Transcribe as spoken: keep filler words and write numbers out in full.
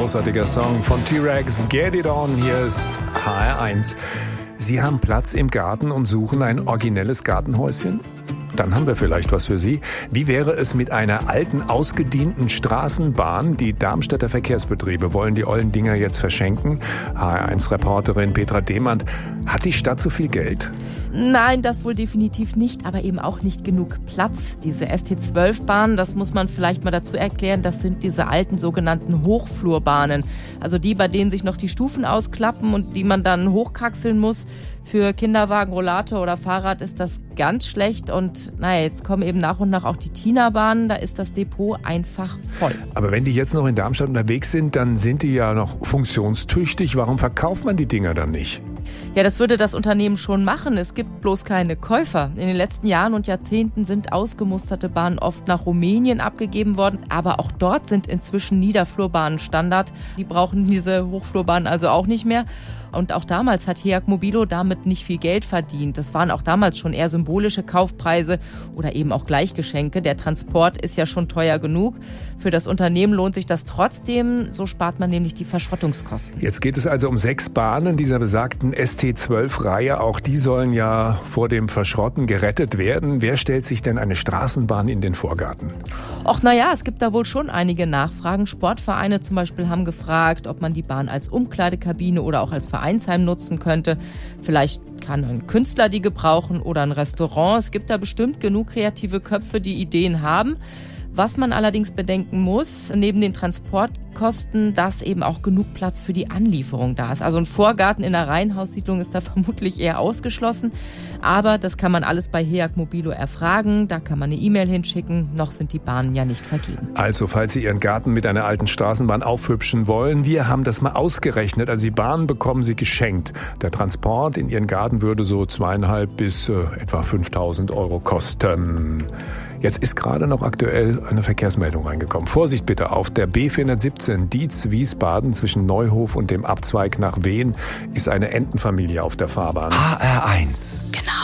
großartiger Song von T-Rex, Get It On, hier ist H R eins. Sie haben Platz im Garten und suchen ein originelles Gartenhäuschen? Dann haben wir vielleicht was für Sie. Wie wäre es mit einer alten, ausgedienten Straßenbahn? Die Darmstädter Verkehrsbetriebe wollen die ollen Dinger jetzt verschenken. H R eins Reporterin Petra Demand. Hat die Stadt so viel Geld? Nein, das wohl definitiv nicht, aber eben auch nicht genug Platz. Diese S T zwölf Bahnen, das muss man vielleicht mal dazu erklären, das sind diese alten sogenannten Hochflurbahnen. Also die, bei denen sich noch die Stufen ausklappen und die man dann hochkraxeln muss. Für Kinderwagen, Rollator oder Fahrrad ist das ganz schlecht. Und naja, jetzt kommen eben nach und nach auch die Tina-Bahnen. Da ist das Depot einfach voll. Aber wenn die jetzt noch in Darmstadt unterwegs sind, dann sind die ja noch funktionstüchtig. Warum verkauft man die Dinger dann nicht? Ja, das würde das Unternehmen schon machen. Es gibt bloß keine Käufer. In den letzten Jahren und Jahrzehnten sind ausgemusterte Bahnen oft nach Rumänien abgegeben worden. Aber auch dort sind inzwischen Niederflurbahnen Standard. Die brauchen diese Hochflurbahnen also auch nicht mehr. Und auch damals hat H E A C Mobilo damit nicht viel Geld verdient. Das waren auch damals schon eher symbolische Kaufpreise oder eben auch Gleichgeschenke. Der Transport ist ja schon teuer genug. Für das Unternehmen lohnt sich das trotzdem. So spart man nämlich die Verschrottungskosten. Jetzt geht es also um sechs Bahnen dieser besagten S T zwölf Reihe. Auch die sollen ja vor dem Verschrotten gerettet werden. Wer stellt sich denn eine Straßenbahn in den Vorgarten? Och, naja, es gibt da wohl schon einige Nachfragen. Sportvereine zum Beispiel haben gefragt, ob man die Bahn als Umkleidekabine oder auch als Vereinsheim nutzen könnte. Vielleicht kann ein Künstler die gebrauchen oder ein Restaurant. Es gibt da bestimmt genug kreative Köpfe, die Ideen haben. Was man allerdings bedenken muss, neben den Transportkosten, dass eben auch genug Platz für die Anlieferung da ist. Also ein Vorgarten in einer Reihenhaussiedlung ist da vermutlich eher ausgeschlossen. Aber das kann man alles bei H E A C Mobilo erfragen. Da kann man eine E-Mail hinschicken. Noch sind die Bahnen ja nicht vergeben. Also, falls Sie Ihren Garten mit einer alten Straßenbahn aufhübschen wollen, wir haben das mal ausgerechnet. Also die Bahnen bekommen Sie geschenkt. Der Transport in Ihren Garten würde so zweieinhalb bis äh, etwa fünftausend Euro kosten. Jetzt ist gerade noch aktuell eine Verkehrsmeldung reingekommen. Vorsicht bitte, auf der B vierhundertsiebzehn Dietz-Wiesbaden zwischen Neuhof und dem Abzweig nach Wehen ist eine Entenfamilie auf der Fahrbahn. H R eins. Genau.